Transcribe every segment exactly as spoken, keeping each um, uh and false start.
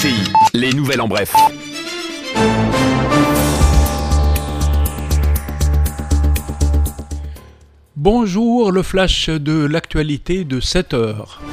C I, les nouvelles en bref. Bonjour, le flash de l'actualité de sept heures.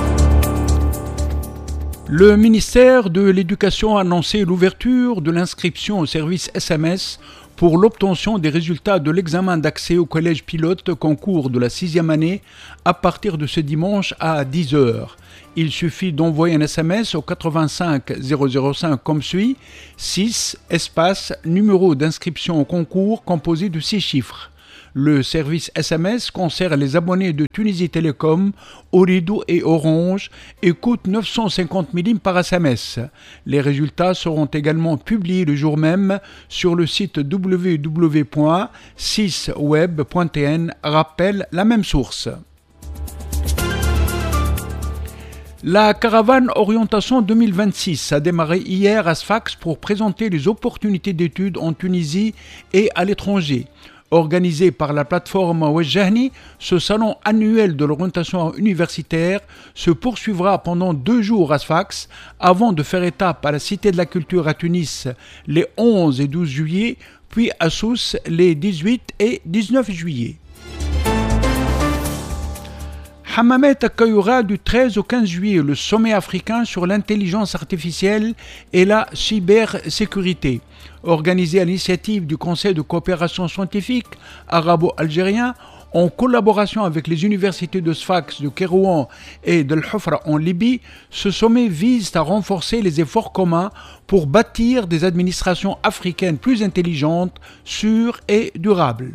Le ministère de l'Éducation a annoncé l'ouverture de l'inscription au service S M S pour l'obtention des résultats de l'examen d'accès au collège pilote concours de la sixième année à partir de ce dimanche à dix heures. Il suffit d'envoyer un S M S au quatre-vingt-cinq zéro zéro cinq comme suit: six espace numéro d'inscription au concours composé de six chiffres. Le service S M S concerne les abonnés de Tunisie Télécom, Ooredoo et Orange et coûte neuf cent cinquante mille par S M S. Les résultats seront également publiés le jour même sur le site w w w point six web point t n, rappelle la même source. La caravane Orientation deux mille vingt-six a démarré hier à Sfax pour présenter les opportunités d'études en Tunisie et à l'étranger. Organisé par la plateforme Wajahni, ce salon annuel de l'orientation universitaire se poursuivra pendant deux jours à Sfax avant de faire étape à la Cité de la Culture à Tunis les onze et douze juillet, puis à Sousse les dix-huit et dix-neuf juillet. Hammamet accueillera du treize au quinze juillet le sommet africain sur l'intelligence artificielle et la cybersécurité. Organisé à l'initiative du Conseil de coopération scientifique arabo-algérien en collaboration avec les universités de Sfax, de Kérouan et de l'Hufra en Libye, ce sommet vise à renforcer les efforts communs pour bâtir des administrations africaines plus intelligentes, sûres et durables.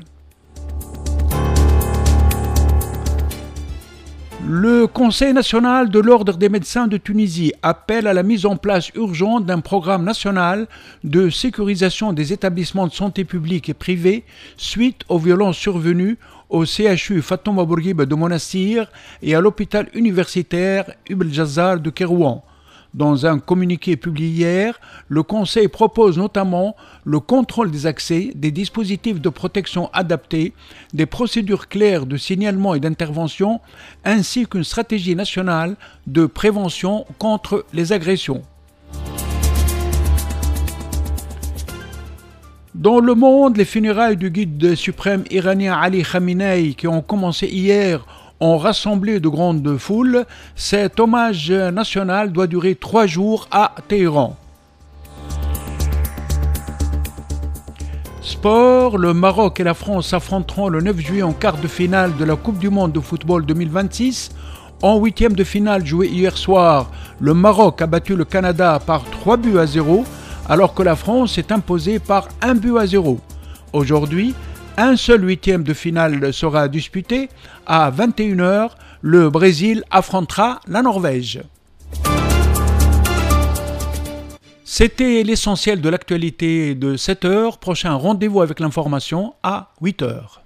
Le Conseil national de l'Ordre des médecins de Tunisie appelle à la mise en place urgente d'un programme national de sécurisation des établissements de santé publics et privés suite aux violences survenues au C H U Fatouma Bourguiba de Monastir et à l'hôpital universitaire Ibn Jazar de Kérouan. Dans un communiqué publié hier, le Conseil propose notamment le contrôle des accès, des dispositifs de protection adaptés, des procédures claires de signalement et d'intervention, ainsi qu'une stratégie nationale de prévention contre les agressions. Dans le monde, les funérailles du guide suprême iranien Ali Khamenei, qui ont commencé hier, ont rassemblé de grandes foules. Cet hommage national doit durer trois jours à Téhéran. Sport, le Maroc et la France s'affronteront le neuf juillet en quart de finale de la Coupe du monde de football deux mille vingt-six. En huitième de finale joué hier soir, le Maroc a battu le Canada par trois buts à zéro, alors que la France s'est imposée par un but à zéro. Aujourd'hui, un seul huitième de finale sera disputé. À vingt et une heures, le Brésil affrontera la Norvège. C'était l'essentiel de l'actualité de sept heures. Prochain rendez-vous avec l'information à huit heures.